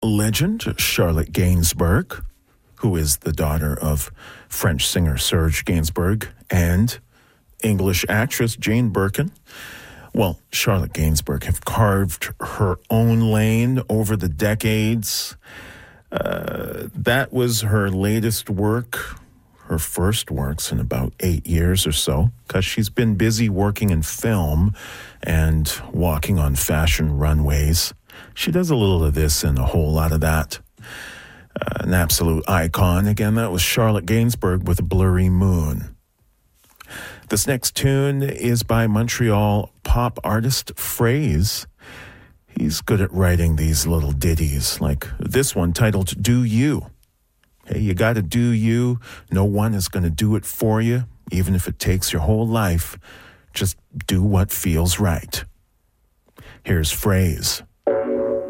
legend Charlotte Gainsbourg, who is the daughter of French singer Serge Gainsbourg and English actress Jane Birkin. Well, Charlotte Gainsbourg have carved her own lane over the decades. That was her latest work, her first works in about 8 years or so, because she's been busy working in film and walking on fashion runways. She does a little of this and a whole lot of that. An absolute icon. Again, that was Charlotte Gainsbourg with Blurry Moon. This next tune is by Montreal pop artist Phrase. He's good at writing these little ditties, like this one titled Do You. Hey, you gotta do you. No one is gonna do it for you, even if it takes your whole life. Just do what feels right. Here's Phrase.